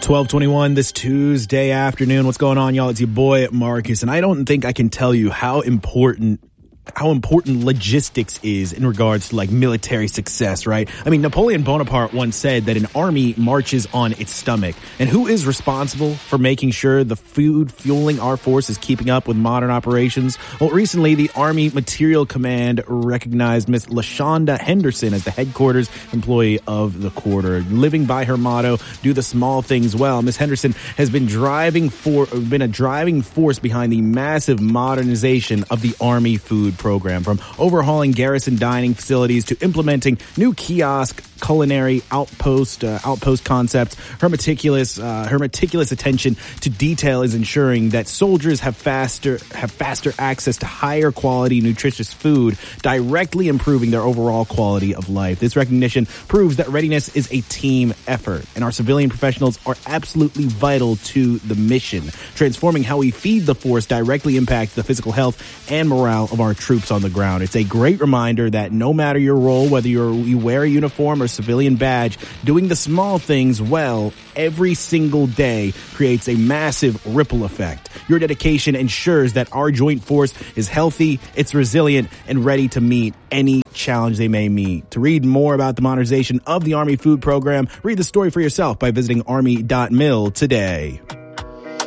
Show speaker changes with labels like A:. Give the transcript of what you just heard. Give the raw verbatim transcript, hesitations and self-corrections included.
A: twelve twenty-one this Tuesday afternoon. What's going on, y'all? It's your boy, Marcus, and I don't think I can tell you how important how important logistics is in regards to like military success, right? I mean, Napoleon Bonaparte once said that an army marches on its stomach. And who is responsible for making sure the food fueling our force is keeping up with modern operations? Well, recently, the Army Materiel Command recognized Miss LaShonda Henderson as the headquarters employee of the quarter. Living by her motto, do the small things well, Miss Henderson has been driving for been a driving force behind the massive modernization of the Army food program, from overhauling garrison dining facilities to implementing new kiosk culinary outpost uh, outpost concepts. Her meticulous uh, her meticulous attention to detail is ensuring that soldiers have faster have faster access to higher quality nutritious food, directly improving their overall quality of life. This recognition proves that readiness is a team effort, and our civilian professionals are absolutely vital to the mission. Transforming how we feed the force directly impacts the physical health and morale of our troops on the ground. It's a great reminder that no matter your role, whether you're, you wear a uniform or civilian badge, doing the small things well every single day creates a massive ripple effect. Your dedication ensures that our joint force is healthy, it's resilient, and ready to meet any challenge they may meet. To read more about the modernization of the Army food program, read the story for yourself by visiting army dot mil today.